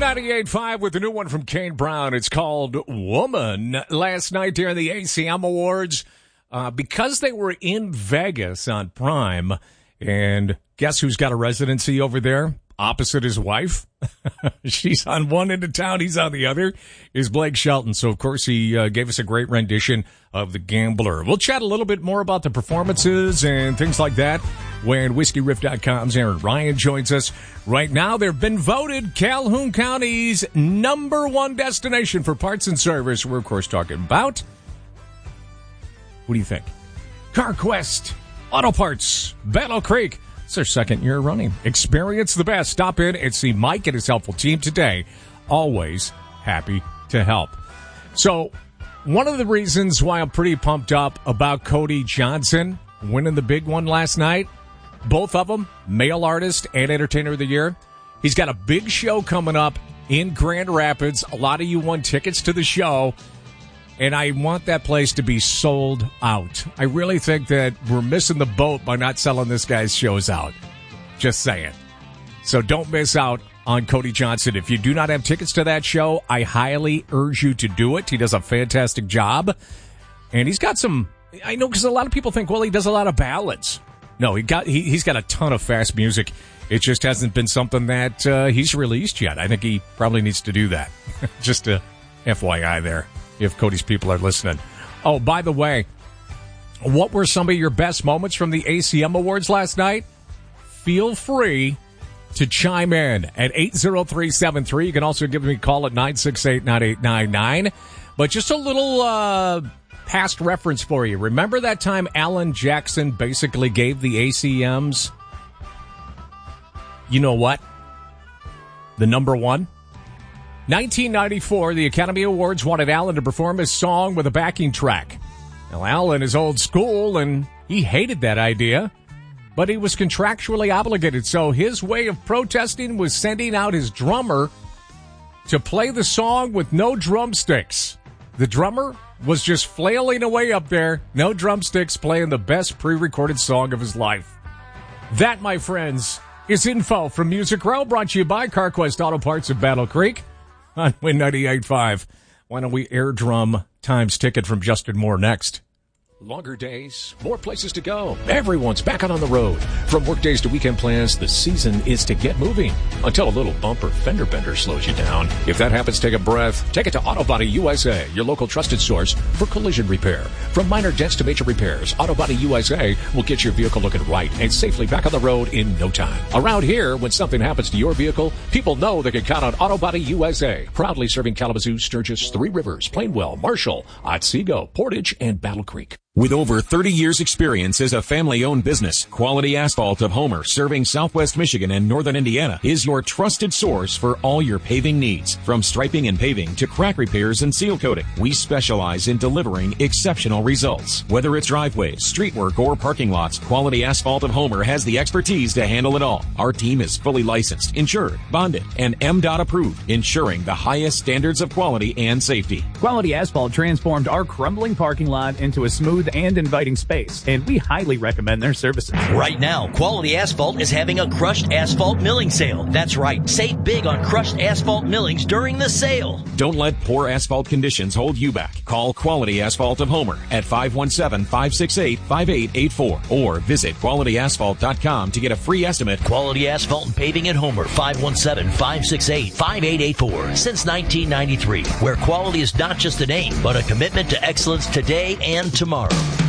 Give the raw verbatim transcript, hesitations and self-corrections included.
ninety-eight point five with the new one from Kane Brown. It's called Woman. Last night during the A C M Awards, uh, because they were in Vegas on Prime, and guess who's got a residency over there? Opposite his wife. She's on one end of town, he's on the other, is Blake Shelton. So, of course, he uh, gave us a great rendition of The Gambler. We'll chat a little bit more about the performances and things like that when Whiskey Riff dot com's Aaron Ryan joins us. Right now, they've been voted Calhoun County's number one destination for parts and service. We're, of course, talking about, what do you think? CarQuest, Auto Parts, Battle Creek. It's their second year running. Experience the best. Stop in and see Mike and his helpful team today. Always happy to help. So, one of the reasons why I'm pretty pumped up about Cody Johnson winning the big one last night, both of them, male artist and entertainer of the year. He's got a big show coming up in Grand Rapids. A lot of you won tickets to the show. And I want that place to be sold out. I really think that we're missing the boat by not selling this guy's shows out. Just saying. So don't miss out on Cody Johnson. If you do not have tickets to that show, I highly urge you to do it. He does a fantastic job. And he's got some, I know because a lot of people think, well, he does a lot of ballads. No, he got, he, he's got a ton of fast music. It just hasn't been something that uh, he's released yet. I think he probably needs to do that. Just a F Y I there, if Cody's people are listening. Oh, by the way, what were some of your best moments from the A C M Awards last night? Feel free to chime in at eight zero three seven three. You can also give me a call at nine six eight, nine eight nine nine. But just a little uh, past reference for you. Remember that time Alan Jackson basically gave the A C Ms, you know what? The number one? nineteen ninety-four, the Academy Awards wanted Alan to perform his song with a backing track. Now, Alan is old school, and he hated that idea, but he was contractually obligated, so his way of protesting was sending out his drummer to play the song with no drumsticks. The drummer was just flailing away up there, no drumsticks, playing the best pre-recorded song of his life. That, my friends, is info from Music Row, brought to you by CarQuest Auto Parts of Battle Creek on Win ninety-eight point five. Why don't we air drum Times Ticket from Justin Moore next? Longer days, more places to go. Everyone's back out on the road. From work days to weekend plans, the season is to get moving. Until a little bumper fender bender slows you down. If that happens, take a breath. Take it to Auto Body U S A, your local trusted source for collision repair. From minor dents to major repairs, Auto Body U S A will get your vehicle looking right and safely back on the road in no time. Around here, when something happens to your vehicle, people know they can count on Auto Body U S A. Proudly serving Kalamazoo, Sturgis, Three Rivers, Plainwell, Marshall, Otsego, Portage, and Battle Creek. With over thirty years experience as a family-owned business, Quality Asphalt of Homer, serving Southwest Michigan and Northern Indiana, is your trusted source for all your paving needs. From striping and paving to crack repairs and seal coating, we specialize in delivering exceptional results. Whether it's driveways, street work, or parking lots, Quality Asphalt of Homer has the expertise to handle it all. Our team is fully licensed, insured, bonded, and M DOT approved, ensuring the highest standards of quality and safety. Quality Asphalt transformed our crumbling parking lot into a smooth and inviting space, and we highly recommend their services. Right now, Quality Asphalt is having a crushed asphalt milling sale. That's right, save big on crushed asphalt millings during the sale. Don't let poor asphalt conditions hold you back. Call Quality Asphalt of Homer at five one seven, five six eight, five eight eight four or visit quality asphalt dot com to get a free estimate. Quality Asphalt and Paving at Homer, five one seven, five six eight, five eight eight four. Since nineteen ninety-three, where quality is not just a name, but a commitment to excellence today and tomorrow.